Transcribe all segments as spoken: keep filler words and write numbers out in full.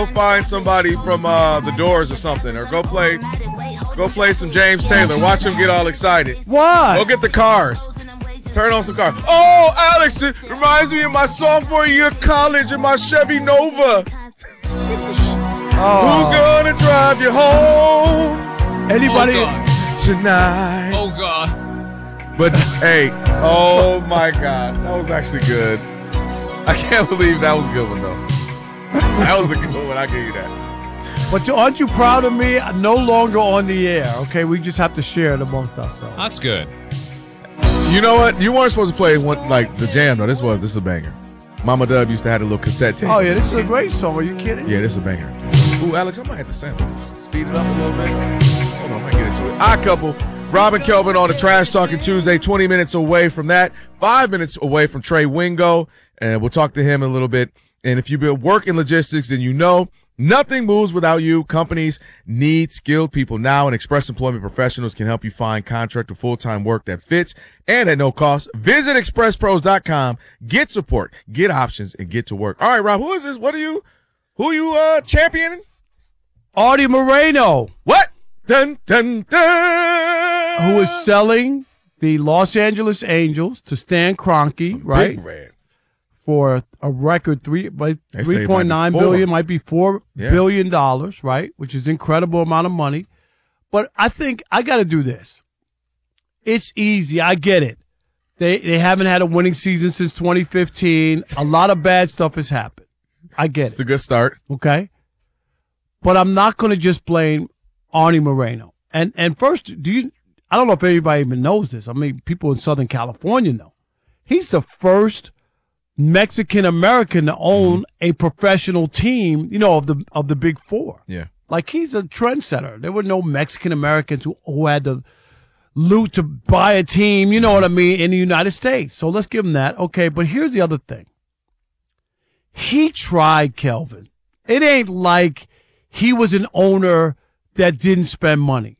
Go find somebody from uh, the Doors or something, or go play, go play some James Taylor. Watch him get all excited. What? Go get the Cars. Turn on some cars. Oh, Alex, it reminds me of my sophomore year of college and my Chevy Nova. Oh. Who's gonna drive you home? Anybody Oh, tonight? oh God. But hey, oh my gosh, that was actually good. I can't believe that was a good one though. That was a good one. I give you that. But aren't you proud of me? I'm no longer on the air. Okay, we just have to share it amongst ourselves. That's good. You know what? You weren't supposed to play one, like the jam though. This was this is a banger. Mama Dub used to have a little cassette tape. Oh yeah, this is a great song. Are you kidding? Yeah, this is a banger. Ooh, Alex, I might have to sample this. Speed it up a little bit. Hold on, I might get into it. Odd Couple. Robin Kelvin on the Trash Talking Tuesday. twenty minutes away from that. Five minutes away from Trey Wingo, and we'll talk to him in a little bit. And if you've been working logistics, then you know nothing moves without you. Companies need skilled people now, and Express Employment Professionals can help you find contract or full-time work that fits and at no cost. Visit express pros dot com. Get support, get options, and get to work. All right, Rob, who is this? What are you, who are you uh, championing? Artie Moreno. What? Dun, dun, dun. Who is selling the Los Angeles Angels to Stan Kroenke, Some right? big red. For a record three, but They say it three point nine might be four. billion might be four Yeah. billion dollars, right? Which is incredible amount of money. But I think I got to do this. It's easy. I get it. They they haven't had a winning season since twenty fifteen. A lot of bad stuff has happened. I get It's it. a good start. Okay, but I'm not going to just blame Artie Moreno. And and first, do you? I don't know if anybody even knows this. I mean, people in Southern California know. He's the first Mexican American to own mm-hmm. a professional team, you know, of the of the Big Four. Yeah. Like, he's a trendsetter. There were no Mexican Americans who, who had to loot to buy a team, you know what I mean, in the United States. So let's give him that. Okay, but here's the other thing. He tried, Kelvin. It ain't like he was an owner that didn't spend money.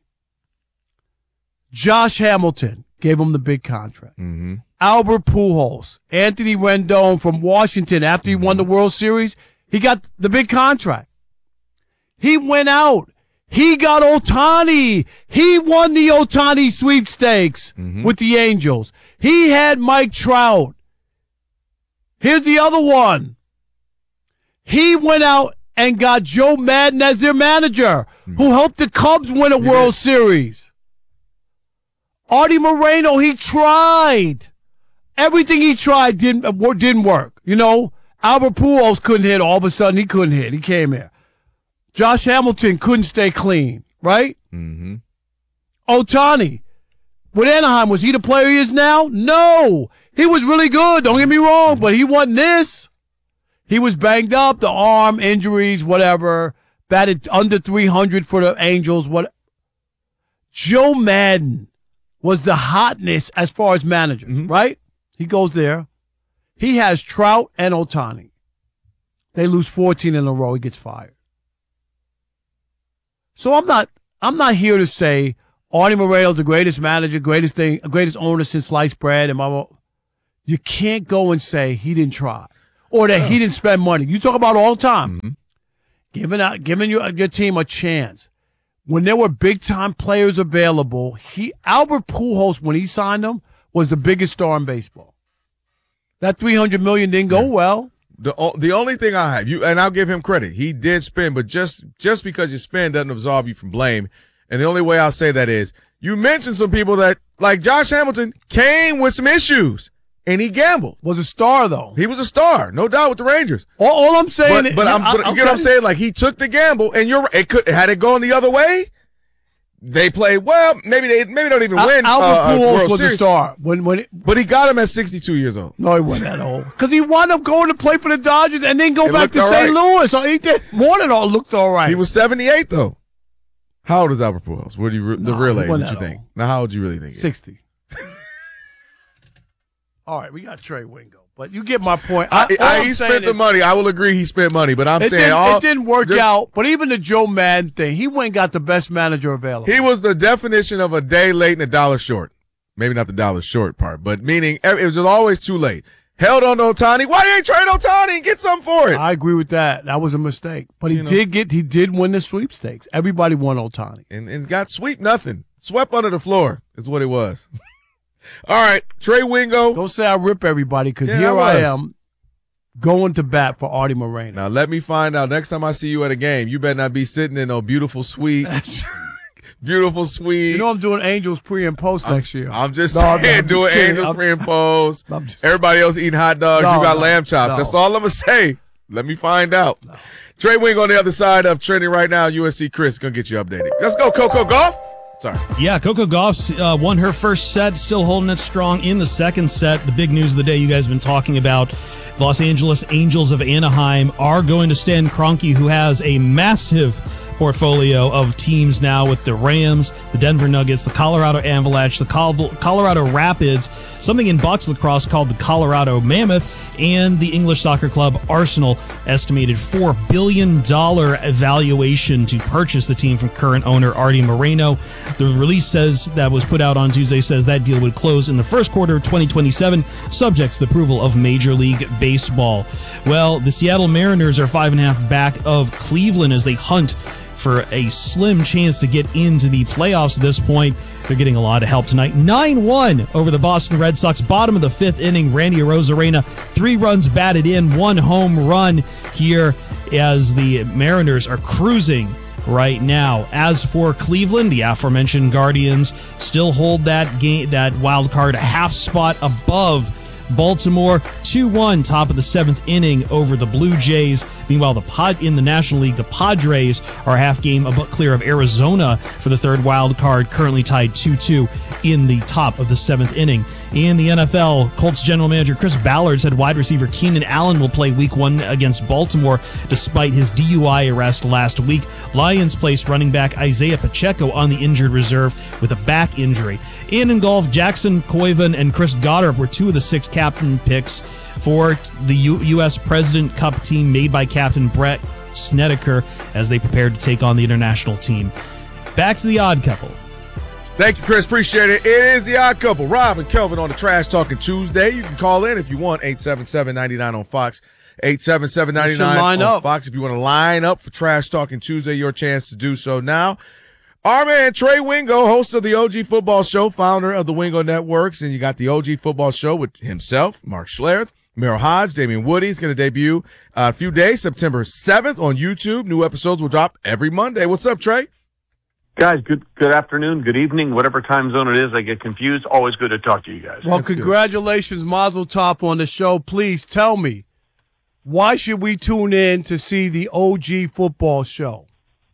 Josh Hamilton gave him the big contract. Mm-hmm. Albert Pujols, Anthony Rendon from Washington, after he won the World Series, he got the big contract. He went out. He got Ohtani. He won the Ohtani sweepstakes mm-hmm. with the Angels. He had Mike Trout. Here's the other one. He went out and got Joe Madden as their manager, mm-hmm. who helped the Cubs win a yeah. World Series. Artie Moreno, he tried. Everything he tried didn't didn't work. You know, Albert Pujols couldn't hit. All of a sudden, he couldn't hit. He came here. Josh Hamilton couldn't stay clean, right? Mm-hmm. Ohtani, with Anaheim, was he the player he is now? No. He was really good, don't get me wrong, but he wasn't this. He was banged up, the arm, injuries, whatever. Batted under three hundred for the Angels. What? Joe Madden was the hotness as far as managers, mm-hmm. right? He goes there. He has Trout and Ohtani. They lose fourteen in a row. He gets fired. So I'm not I'm not here to say Artie Moreno's the greatest manager, greatest thing, greatest owner since sliced bread. And blah, blah. You can't go and say he didn't try or that yeah. he didn't spend money. You talk about it all the time. Mm-hmm. Giving out, giving your, your team a chance. When there were big-time players available, he Albert Pujols, when he signed them, was the biggest star in baseball. That three hundred million dollars didn't go yeah. well. The the only thing I have, you and I'll give him credit, he did spend, but just just because you spend doesn't absolve you from blame. And the only way I'll say that is, you mentioned some people that, like Josh Hamilton, came with some issues, and he gambled. Was a star, though. He was a star, no doubt, with the Rangers. All, all I'm saying, but, but yeah, I'm, but, I, you get what I'm saying? Like, he took the gamble, and you're it could had it gone the other way. They played well. Maybe they maybe don't even win. Albert uh, Pujols World was Series. a star when when, it, but he got him at sixty-two years old. No, he wasn't that old because he wound up going to play for the Dodgers and then go it back to Saint right. Louis. So he did more than all looked all right. He was seventy-eight though. How old is Albert Pujols? What do you the no, real age? What you old. think? Now, how old do you really think? Sixty. All right, we got Trey Wingo. But you get my point. I, I, I, he spent the money. I will agree he spent money, but I'm it saying didn't, all, it didn't work just, out. But even the Joe Madden thing, he went and got the best manager available. He was the definition of a day late and a dollar short. Maybe not the dollar short part, but meaning it was always too late. held on to Ohtani. Why you ain't trade Ohtani and get something for it? I agree with that. That was a mistake. But he You know. did get he did win the sweepstakes. Everybody won Ohtani. And, and got sweep nothing. Swept under the floor is what it was. All right, Trey Wingo. Don't say I rip everybody, because Yeah, here I I was. am going to bat for Artie Moreno. Now let me find out. Next time I see you at a game, you better not be sitting in no beautiful suite. Beautiful suite. You know I'm doing Angels pre and post I'm, next year. I'm just No, I'm- saying, I'm just doing kidding. angels I'm- pre and post. I'm just- Everybody else eating hot dogs. No, you got no, lamb chops. no. That's all I'm gonna say. Let me find out. No. Trey Wing on the other side of trending right now. U S C Chris gonna get you updated. Let's go, Coco Golf. Sorry. Yeah, Coco Gauff uh, won her first set, still holding it strong in the second set. The big news of the day you guys have been talking about, the Los Angeles Angels of Anaheim are going to Stan Kroenke, who has a massive portfolio of teams now with the Rams, the Denver Nuggets, the Colorado Avalanche, the Col- Colorado Rapids, something in box lacrosse called the Colorado Mammoth, and the English soccer club Arsenal, estimated four billion dollars valuation to purchase the team from current owner Artie Moreno. The release says that was put out on Tuesday says that deal would close in the first quarter of twenty twenty-seven, subject to the approval of Major League Baseball. Well, the Seattle Mariners are five and a half back of Cleveland as they hunt for a slim chance to get into the playoffs at this point. They're getting a lot of help tonight. nine one over the Boston Red Sox. Bottom of the fifth inning, Randy Arozarena, three runs batted in, one home run here as the Mariners are cruising right now. As for Cleveland, the aforementioned Guardians still hold that game, that wild card half spot above Baltimore. two one, top of the seventh inning over the Blue Jays. Meanwhile, the pod in the National League, the Padres are half game ab- clear of Arizona for the third wild card, currently tied two two in the top of the seventh inning. In the N F L, Colts general manager Chris Ballard said wide receiver Keenan Allen will play week one against Baltimore despite his D U I arrest last week. Lions placed running back Isaiah Pacheco on the injured reserve with a back injury. And in golf, Jackson Koivan and Chris Goddard were two of the six captain picks for the U- U.S. President Cup team made by Captain Brett Snedeker as they prepared to take on the international team. Back to the Odd Couple. Thank you, Chris. Appreciate it. It is the Odd Couple. Rob and Kelvin on the Trash Talking Tuesday. You can call in if you want. eight seven seven, nine nine on Fox. eight seven seven, nine nine line on up. Fox. If you want to line up for Trash Talking Tuesday, your chance to do so now. Our man Trey Wingo, host of the O G Football Show, founder of the Wingo Networks, and you got the O G Football Show with himself, Mark Schlereth, Merrill Hodge, Damian Woody is going to debut uh, a few days, September seventh on YouTube. New episodes will drop every Monday. What's up, Trey? Guys, good good afternoon, good evening, whatever time zone it is. I get confused. Always good to talk to you guys. Well, That's good. congratulations, Mazel Tov on the show. Please tell me, why should we tune in to see the O G Football Show?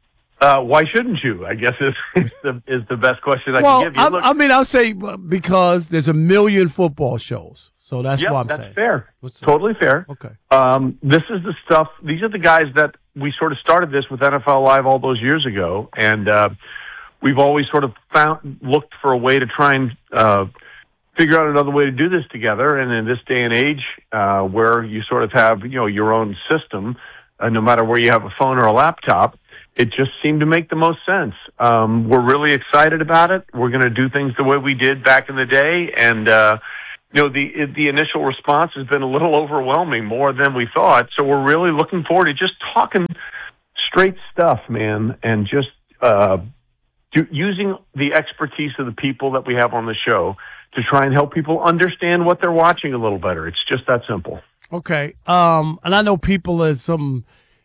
Uh, why shouldn't you? I guess is, is the is the best question I Well, can give you. I, Look, I mean, I'll say because there's a million football shows, so that's yep, what I'm that's saying. fair. What's up? Totally fair. Okay. Um, this is the stuff. These are the guys that we sort of started this with N F L Live all those years ago, and uh, we've always sort of found looked for a way to try and uh, figure out another way to do this together. And in this day and age, uh, where you sort of have you know your own system, uh, no matter where you have a phone or a laptop, it just seemed to make the most sense. Um, we're really excited about it. We're going to do things the way we did back in the day, and uh, you know the the initial response has been a little overwhelming, more than we thought. So we're really looking forward to just talking straight stuff, man, and just uh, do, using the expertise of the people that we have on the show to try and help people understand what they're watching a little better. It's just that simple. Okay. Um, and I know people as some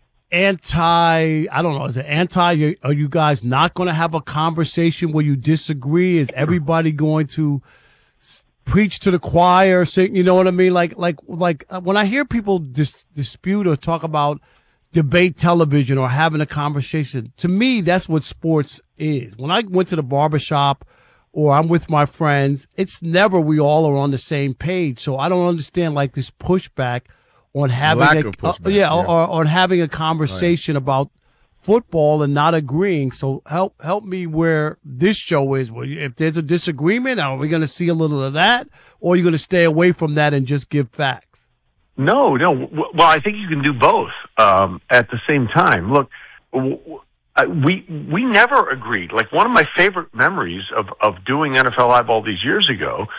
anti, I don't know, is it anti? Are you guys not going to have a conversation where you disagree? Is everybody going to s- preach to the choir? Say, you know what I mean? Like, like, like uh, when I hear people dis- dispute or talk about debate television or having a conversation, to me, that's what sports is. When I went to the barbershop or I'm with my friends, it's never we all are on the same page. So I don't understand like this pushback on having Lack a, of pushback, uh, yeah, yeah. Or, or on having a conversation about football and not agreeing. So help help me where this show is. Well, if there's a disagreement, are we going to see a little of that, or are you going to stay away from that and just give facts? No, no. W- Well, I think you can do both um, at the same time. Look, w- w- I- we we never agreed. Like one of my favorite memories of of doing N F L Live all these years ago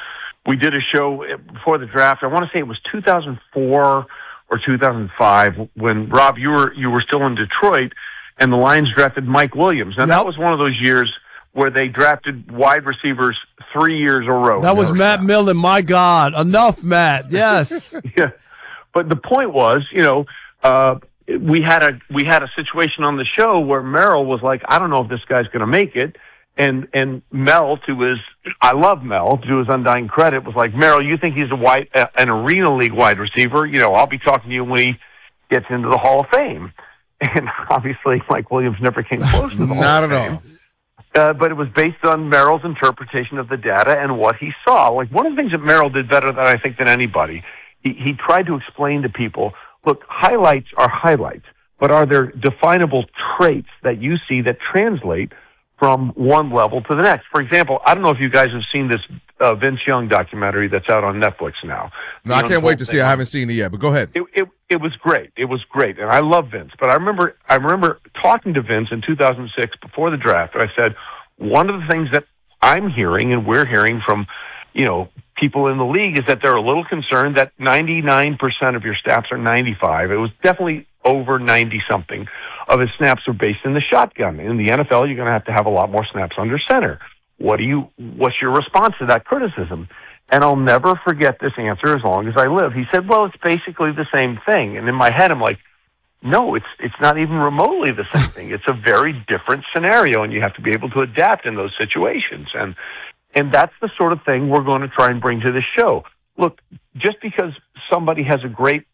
we did a show before the draft. I want to say it was two thousand four or two thousand five when, Rob, you were you were still in Detroit, and the Lions drafted Mike Williams. Now, Yep. that was one of those years where they drafted wide receivers three years in a row. That was Never Matt stopped. Millen. My God. Enough, Matt. Yes. Yeah. But the point was, you know, uh, we had a we had a situation on the show where Merrill was like, I don't know if this guy's going to make it. And and Mel, to his, I love Mel, to his undying credit, was like, Merrill, you think he's a wide, uh, an arena league wide receiver? You know, I'll be talking to you when he gets into the Hall of Fame. And obviously, Mike Williams never came close to the Hall Not of at Fame. all. Uh, but it was based on Merrill's interpretation of the data and what he saw. Like, one of the things that Merrill did better than I think than anybody, he, he tried to explain to people, look, highlights are highlights, but are there definable traits that you see that translate from one level to the next? For example, I don't know if you guys have seen this uh, Vince Young documentary that's out on Netflix now. No, I can't wait to see. I haven't seen it yet, but go ahead. It, it it was great. It was great, and I love Vince. But I remember I remember talking to Vince in two thousand six before the draft, and I said, one of the things that I'm hearing and we're hearing from, you know, people in the league is that they're a little concerned that ninety-nine percent of your snaps are ninety-five. It was definitely over ninety-something of his snaps are based in the shotgun. In the N F L, you're going to have to have a lot more snaps under center. What do you? What's your response to that criticism? And I'll never forget this answer as long as I live. He said, well, it's basically the same thing. And in my head, I'm like, no, it's it's not even remotely the same thing. It's a very different scenario, and you have to be able to adapt in those situations. And and that's the sort of thing we're going to try and bring to this show. Look, just because somebody has a great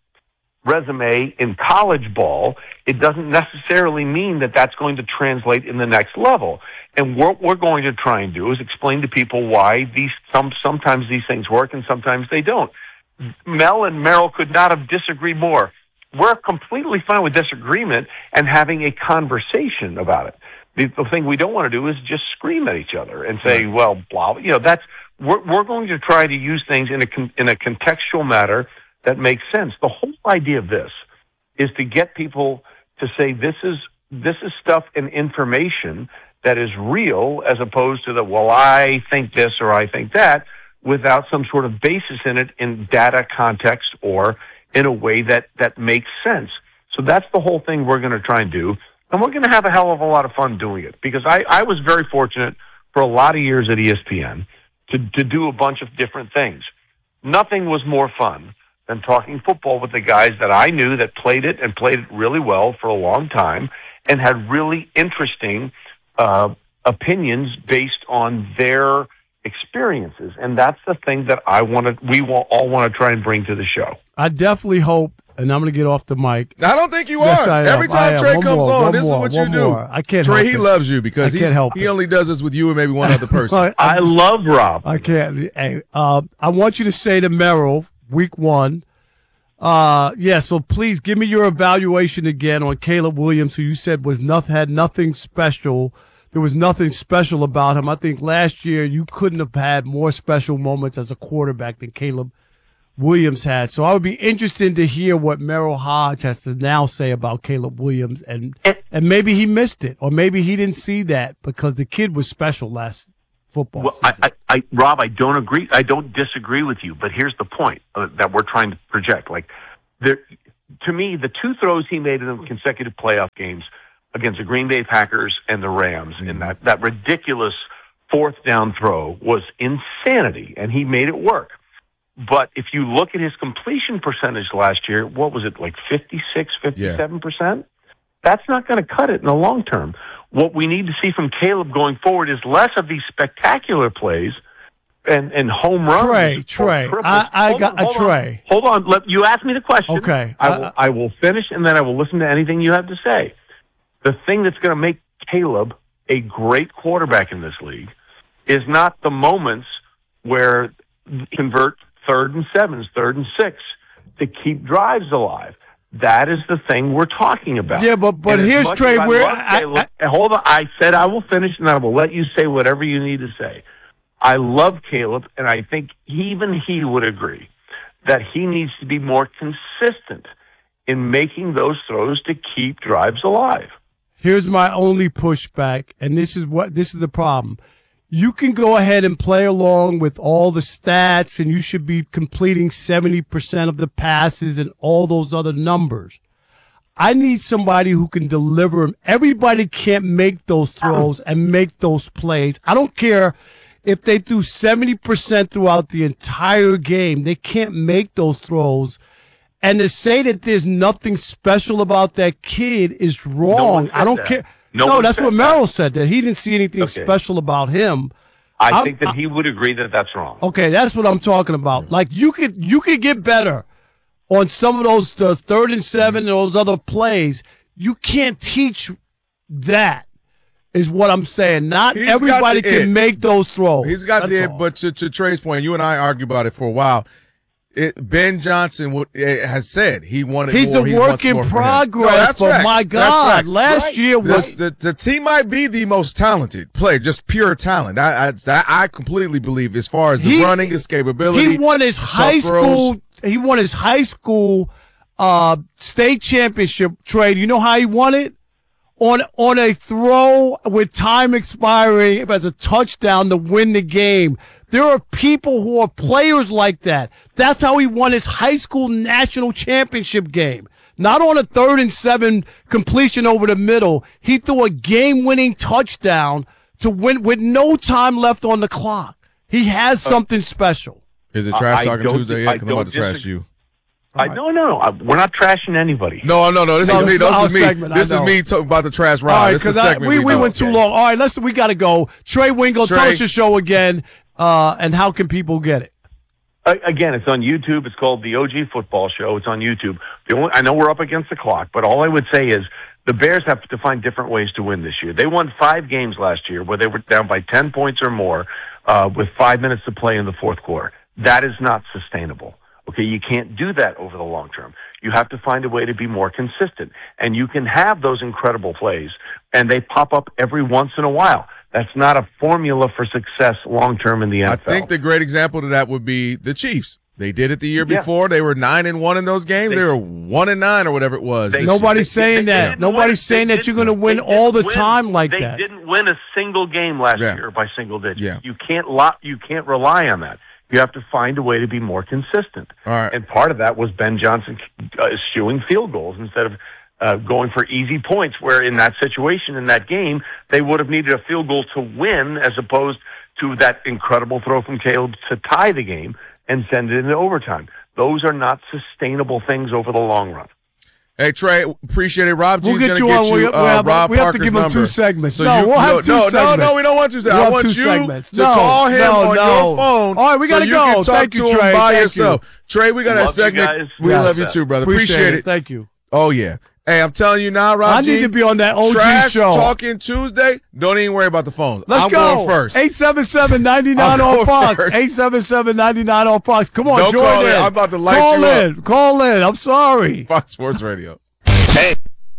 resume in college ball, it doesn't necessarily mean that that's going to translate in the next level. And what we're going to try and do is explain to people why these some sometimes these things work and sometimes they don't. Mel and Merrill could not have disagreed more. We're completely fine with disagreement and having a conversation about it. The, the thing we don't want to do is just scream at each other and say, well, blah, you know, that's, we're, we're going to try to use things in a, con, in a contextual matter that makes sense. The whole idea of this is to get people to say this is this is stuff and information that is real, as opposed to the, well, I think this or I think that, without some sort of basis in it in data context or in a way that, that makes sense. So that's the whole thing we're going to try and do. And we're going to have a hell of a lot of fun doing it, because I, I was very fortunate for a lot of years at E S P N to, to do a bunch of different things. Nothing was more fun than talking football with the guys that I knew that played it and played it really well for a long time and had really interesting uh, opinions based on their experiences. And that's the thing that I want to, we will all want to try and bring to the show. I definitely hope, and I'm going to get off the mic. I don't think you Yes, are. I am. Every I time am. Trey One comes more, on, one this more, is what one you do. more. I can't Trey, help he it. loves you because I he, can't help he it. only does this with you and maybe one other person. I, I love Rob. I can't. Hey, uh, I want you to say to Merrill, week one, uh, yeah, so please give me your evaluation again on Caleb Williams, who you said was nothing, had nothing special. There was nothing special about him. I think last year you couldn't have had more special moments as a quarterback than Caleb Williams had. So I would be interested to hear what Merrill Hodge has to now say about Caleb Williams, and and maybe he missed it, or maybe he didn't see that because the kid was special last football Well, season. I, I, I, Rob, I don't agree. I don't disagree with you, but here's the point uh, that we're trying to project. Like, there, to me, the two throws he made in the consecutive playoff games against the Green Bay Packers and the Rams, mm-hmm. in that that ridiculous fourth down throw was insanity, and he made it work. But if you look at his completion percentage last year, what was it, like fifty-six, fifty-seven percent? Yeah. That's not going to cut it in the long term. What we need to see from Caleb going forward is less of these spectacular plays and, and home runs. Trey, Trey. I, I got on, a Trey. On. Hold on. Let, you asked me the question. Okay. I uh, will, I will finish, and then I will listen to anything you have to say. The thing that's going to make Caleb a great quarterback in this league is not the moments where you convert third and sevens, third and six to keep drives alive. That is the thing we're talking about. Yeah, but but here's Trey. Where I, Caleb, I, hold on, I said I will finish, and I will let you say whatever you need to say. I love Caleb, and I think even he would agree that he needs to be more consistent in making those throws to keep drives alive. Here's my only pushback, and this is what this is the problem. you can go ahead and play along with all the stats, and you should be completing seventy percent of the passes and all those other numbers. I need somebody who can deliver them. Everybody can't make those throws and make those plays. I don't care if they threw seventy percent throughout the entire game. They can't make those throws. And to say that there's nothing special about that kid is wrong. No I don't that. care. No, no that's what Merrill that. said, that he didn't see anything okay. special about him. I I'm, think that he would agree that that's wrong. Okay, that's what I'm talking about. Like, you could you could get better on some of those the third and seven and those other plays. You can't teach that, is what I'm saying. Not He's everybody got the can it. make those throws. He's got That's the it, all. but to, to Trey's point, you and I argue about it for a while. It, Ben Johnson w- has said he wanted He's more. a he work wants in more for him. progress, No, that's but facts. my That's God, facts. last Right. year was This- the, the team might be the most talented player, just pure talent. I I, I completely believe as far as the He- running, his capability. He won his tough high throws. school. He won his high school uh, state championship trade. You know how he won it? On on a throw with time expiring as a touchdown to win the game. There are people who are players like that. That's how he won his high school national championship game. Not on a third and seven completion over the middle. He threw a game-winning touchdown to win with no time left on the clock. He has something special. Is it trash I talking don't- Tuesday I yet? Because I'm about to don't trash disagree. you. I, no, no, no. I, we're not trashing anybody. No, no, no. This No, is me. this is our This is me. segment, I This is know. me talking about the trash All Rob. right, This is because a segment we, we know. went too Okay. long. All right, let's we got to go. Trey Wingo, tell Trey. us your show again, uh, and how can people get it? Uh, again, it's on YouTube. It's called the O G Football Show. It's on YouTube. The only, I know we're up against the clock, but all I would say is the Bears have to find different ways to win this year. They won five games last year where they were down by ten points or more uh, with five minutes to play in the fourth quarter. That is not sustainable. Okay, you can't do that over the long term. You have to find a way to be more consistent. And you can have those incredible plays, and they pop up every once in a while. That's not a formula for success long term in the N I F L. think the great example to that would be the Chiefs. They did it the year Yeah. before. They were nine and one in those games. They, They- were one and nine or whatever it was. They- this Nobody's They- saying they that. didn't Nobody's win- saying they that you're didn't- going to win they all the didn't win- time like they that. didn't win a single game last Yeah. year by single digits. Yeah. You can't lo- you can't rely on that. You have to find a way to be more consistent. All right. And part of that was Ben Johnson uh, eschewing field goals instead of uh, going for easy points, where in that situation, in that game, they would have needed a field goal to win as opposed to that incredible throw from Caleb to tie the game and send it into overtime. Those are not sustainable things over the long run. Hey, Trey, appreciate it. Rob We'll G's get gonna you on. get We- you we uh, have- Rob we have to Parker's give him two number. segments. So No, you- we'll have two no, segments. No, no, we don't want two segments. We'll I have want two you segments. to No, call him no, on no. your phone. All right, we gotta so you go. can talk Thank you, to him Trey. by Thank yourself. Trey, we got Love a you segment. guys. We Yes. love you too, brother. Appreciate, it. Thank you. Oh yeah. Hey, I'm telling you now, Rob I G, need to be on that O G Trash show. Talking Tuesday. Don't even worry about the phones. Let's I'm go. going first. eight seven seven, nine nine I'm on going Fox. first. eight seven seven, nine nine on Fox. Come on, Don't join call in. in. I'm about to light Call you up. in. Call in. I'm sorry. Fox Sports Radio. Hey.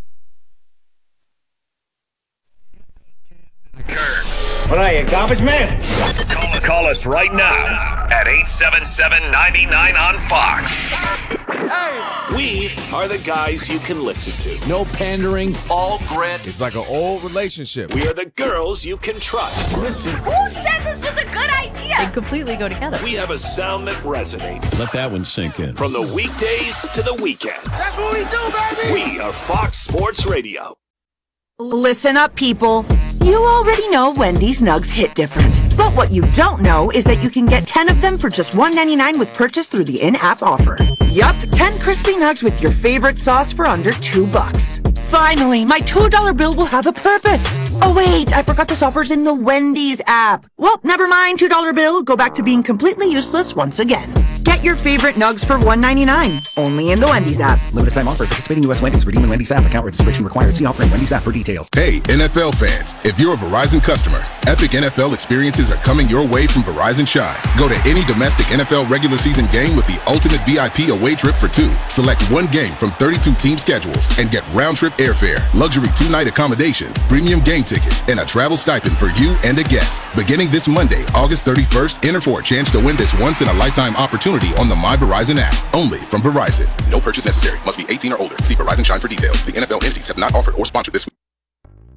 What are you, garbage man? Call us, call us right now at eight seven seven, nine nine on Fox. We are the guys you can listen to. No pandering, all grit. It's like an old relationship. We are the girls you can trust. Listen. Who said this was a good idea? They completely go together. We have a sound that resonates. Let that one sink in. From the weekdays to the weekends. That's what we do, baby. We are Fox Sports Radio. Listen up, people. You already know Wendy's nugs hit different. But what you don't know is that you can get ten of them for just one ninety-nine with purchase through the in-app offer. Yup, ten crispy nugs with your favorite sauce for under two bucks. Finally, my two dollar bill will have a purpose. Oh wait, I forgot this offer's in the Wendy's app. Well, never mind, two dollar bill. Go back to being completely useless once again. Get your favorite nugs for one ninety-nine, only in the Wendy's app. Limited time offer. Participating U S Wendy's. Redeem in Wendy's app. Account registration required. See offer in Wendy's app for details. Hey, N F L fans, if you're a Verizon customer, epic N F L experiences are coming your way from Verizon Shine. Go to any domestic N F L regular season game with the ultimate V I P away trip for two. Select one game from thirty-two team schedules and get round-trip airfare, luxury two-night accommodations, premium game tickets, and a travel stipend for you and a guest. Beginning this Monday, August thirty-first, enter for a chance to win this once-in-a-lifetime opportunity on the My Verizon app. Only from Verizon. No purchase necessary. Must be eighteen or older. See Verizon Shine for details. The N F L entities have not offered or sponsored this.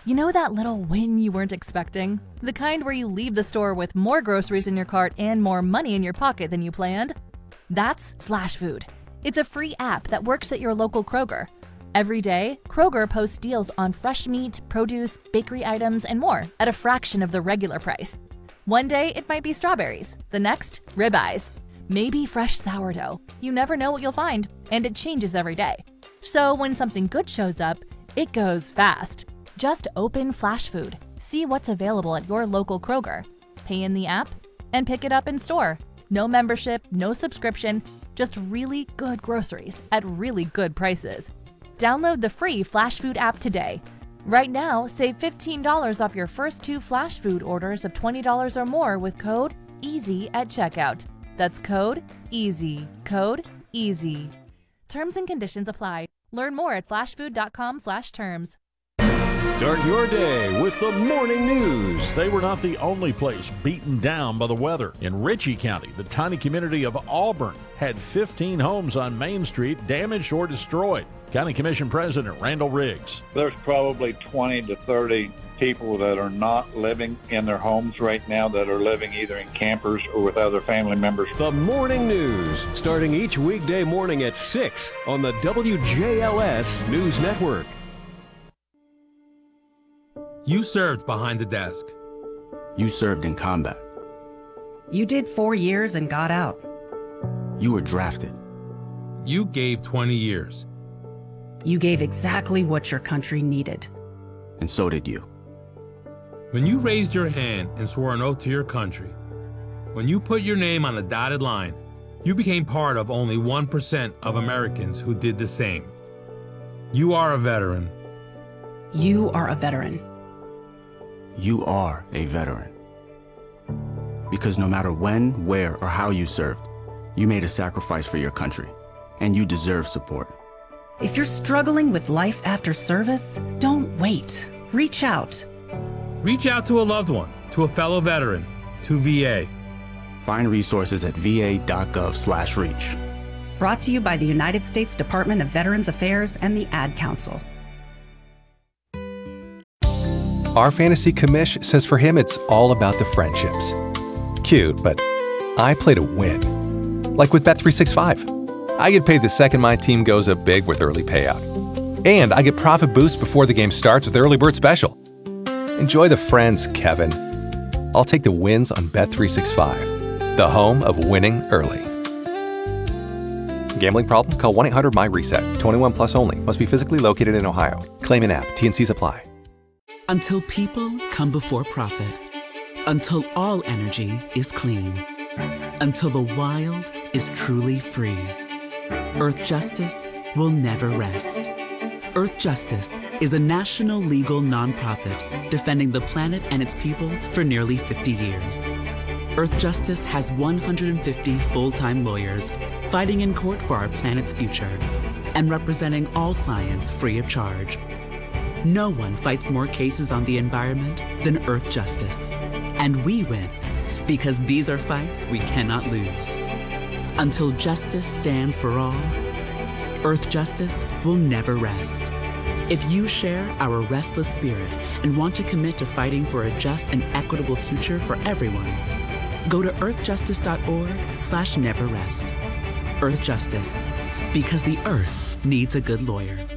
You know that little win you weren't expecting? The kind where you leave the store with more groceries in your cart and more money in your pocket than you planned? That's Flash Food. It's a free app that works at your local Kroger. Every day, Kroger posts deals on fresh meat, produce, bakery items, and more at a fraction of the regular price. One day, it might be strawberries. The next, ribeyes. Maybe fresh sourdough. You never know what you'll find, and it changes every day. So when something good shows up, it goes fast. Just open Flash Food, see what's available at your local Kroger, pay in the app, and pick it up in store. No membership, no subscription, just really good groceries at really good prices. Download the free Flash Food app today. Right now, save fifteen dollars off your first two Flash Food orders of twenty dollars or more with code EASY at checkout. That's code EASY. Code EASY. Terms and conditions apply. Learn more at flashfood.com slash terms. Start your day with the morning news. They were not the only place beaten down by the weather. In Ritchie County, the tiny community of Auburn had fifteen homes on Main Street damaged or destroyed. County Commission President Randall Riggs. There's probably twenty to thirty people that are not living in their homes right now, that are living either in campers or with other family members. The morning news, starting each weekday morning at six on the W J L S News Network. You served behind the desk. You served in combat. You did four years and got out. You were drafted. You gave twenty years. You gave exactly what your country needed. And so did you. When you raised your hand and swore an oath to your country, when you put your name on a dotted line, you became part of only one percent of Americans who did the same. You are a veteran. You are a veteran. You are a veteran. Because no matter when, where, or how you served, you made a sacrifice for your country, and you deserve support. If you're struggling with life after service, don't wait. Reach out. Reach out to a loved one, to a fellow veteran, to V A. Find resources at va.gov slash reach. Brought to you by the United States Department of Veterans Affairs and the Ad Council. Our fantasy commish says for him it's all about the friendships. Cute, but I play to win. Like with Bet three sixty-five. I get paid the second my team goes up big with early payout. And I get profit boost before the game starts with Early Bird Special. Enjoy the friends, Kevin. I'll take the wins on Bet three sixty-five, the home of winning early. Gambling problem? Call one eight hundred M Y reset. twenty-one plus only. Must be physically located in Ohio. Claim in app. T and Cs apply. Until people come before profit. Until all energy is clean. Until the wild is truly free. Earth Justice will never rest. Earth Justice is a national legal nonprofit defending the planet and its people for nearly fifty years. Earth Justice has one hundred fifty full-time lawyers fighting in court for our planet's future and representing all clients free of charge. No one fights more cases on the environment than Earth Justice. And we win because these are fights we cannot lose. Until justice stands for all, Earth Justice will never rest. If you share our restless spirit and want to commit to fighting for a just and equitable future for everyone, go to earthjustice.org slash never rest. Earth Justice, because the earth needs a good lawyer.